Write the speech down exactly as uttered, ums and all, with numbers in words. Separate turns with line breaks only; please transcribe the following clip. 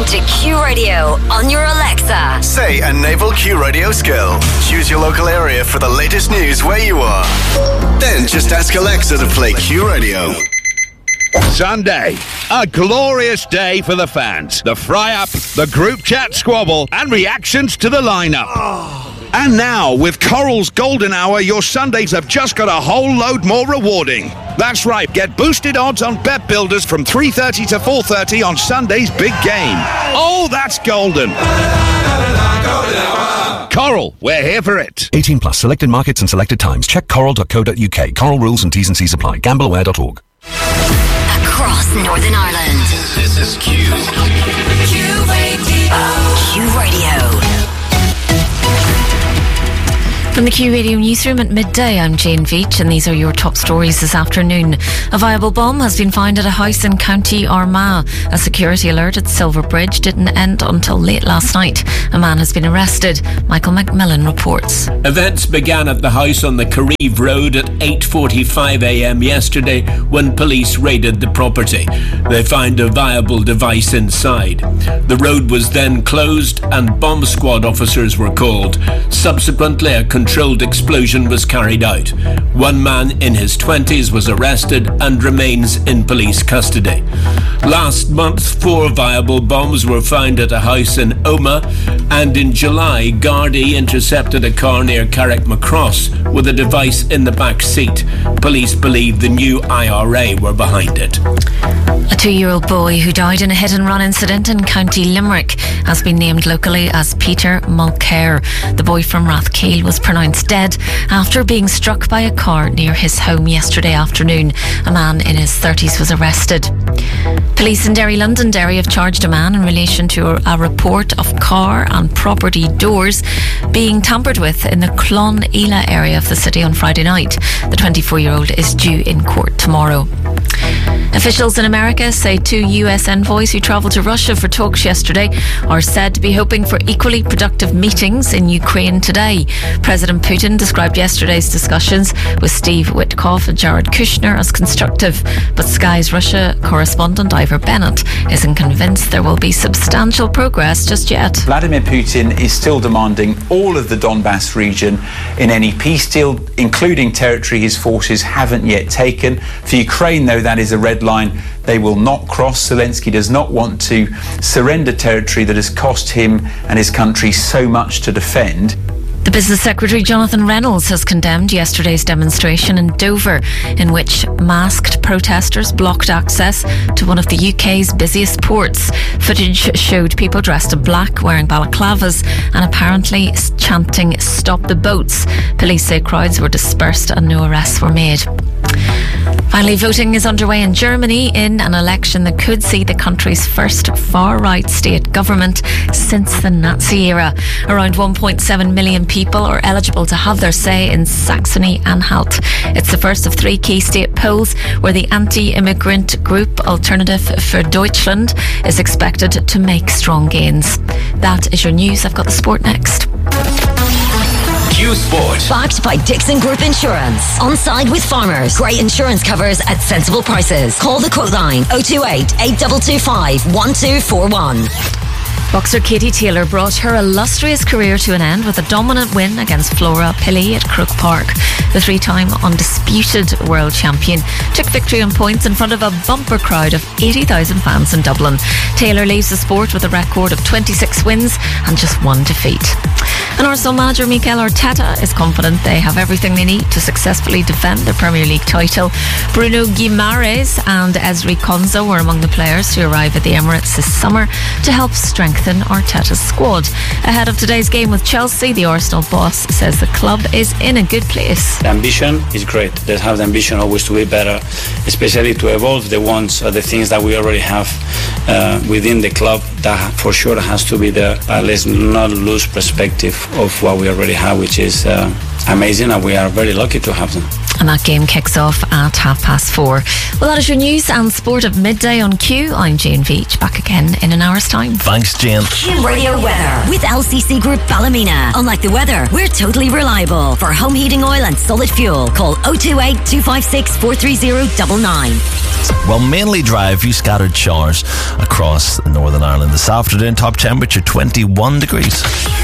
to Q Radio on your Alexa.
Say a naval Q Radio skill. Choose your local area for the latest news where you are. Then just ask Alexa to play Q Radio.
Sunday, a glorious day for the fans. The fry-up, the group chat squabble, and reactions to the lineup. Oh. And now, with Coral's Golden Hour, your Sundays have just got a whole load more rewarding. That's right, get boosted odds on Bet Builders from three thirty to four thirty on Sunday's big game. Oh, that's golden. Coral, we're here for it.
eighteen plus, selected markets and selected times. Check coral dot co dot uk. Coral rules and T's and C's apply. gamble aware dot org.
Across Northern Ireland.
This is Q.
Q Radio. Q Radio.
From the Q Radio newsroom at midday, I'm Jane Veach, and these are your top stories this afternoon. A viable bomb has been found at a house in County Armagh. A security alert at Silver Bridge didn't end until late last night. A man has been arrested. Michael McMillan reports.
Events began at the house on the Careve Road at eight forty-five a m yesterday when police raided the property. They found a viable device inside. The road was then closed and bomb squad officers were called. Subsequently, a controlled explosion was carried out. One man in his twenties was arrested and remains in police custody. Last month, four viable bombs were found at a house in Omagh, and in July, Gardaí intercepted a car near Carrickmacross with a device in the back seat. Police believe the new I R A were behind it.
A two-year-old boy who died in a hit-and-run incident in County Limerick has been named locally as Peter Mulcair. The boy from Rathkeale was pronounced dead after being struck by a car near his home yesterday afternoon. A man in his thirties was arrested. Police in Derry, Londonderry have charged a man in relation to a report of car and property doors being tampered with in the Clon Ela area of the city on Friday night. The twenty-four-year-old is due in court tomorrow. Officials in America say two U S envoys who travelled to Russia for talks yesterday are said to be hoping for equally productive meetings in Ukraine today. President Putin described yesterday's discussions with Steve Witkoff and Jared Kushner as constructive, but Sky's Russia correspondent Ivor Bennett isn't convinced there will be substantial progress just yet.
Vladimir Putin is still demanding all of the Donbass region in any peace deal, including territory his forces haven't yet taken. For Ukraine, though, that is a red line they will not cross. Zelensky does not want to surrender territory that has cost him and his country so much to defend.
The Business Secretary Jonathan Reynolds has condemned yesterday's demonstration in Dover, in which masked protesters blocked access to one of the U K's busiest ports. Footage showed people dressed in black, wearing balaclavas and apparently chanting "Stop the boats." Police say crowds were dispersed and no arrests were made. Finally, voting is underway in Germany in an election that could see the country's first far-right state government since the Nazi era. Around one point seven million people are eligible to have their say in Saxony-Anhalt. It's the first of three key state polls where the anti-immigrant group Alternative für Deutschland is expected to make strong gains. That is your news. I've got the sport next.
Q Sport.
Backed by Dixon Group Insurance. On side with farmers. Great insurance covers at sensible prices. Call the quote line oh two eight, eight two two five, one two four one. Boxer Katie Taylor brought her illustrious career to an end with a dominant win against Flora Pilley at Croke Park. The three-time undisputed world champion took victory on points in front of a bumper crowd of eighty thousand fans in Dublin. Taylor leaves the sport with a record of twenty-six wins and just one defeat. And Arsenal manager Mikel Arteta is confident they have everything they need to successfully defend their Premier League title. Bruno Guimaraes and Ezri Konsa were among the players to arrive at the Emirates this summer to help strengthen Arteta's squad. Ahead of today's game with Chelsea, the Arsenal boss says the club is in a good place.
The ambition is great. They have the ambition always to be better, especially to evolve the ones or the things that we already have uh, within the club. That for sure has to be there. Uh, let's not lose perspective of what we already have, which is uh, amazing, and we are very lucky to have them.
And that game kicks off at half past four. Well, that is your news and sport of midday on Q. I'm Jane Veach, back again in an hour's time.
Thanks, Jane.
Q Radio weather with L C C Group Ballymena. Unlike the weather, we're totally reliable. For home heating oil and solid fuel, call oh two eight, two five six, four three zero nine nine.
Well, mainly dry, a few scattered showers across Northern Ireland this afternoon. Top temperature twenty-one degrees.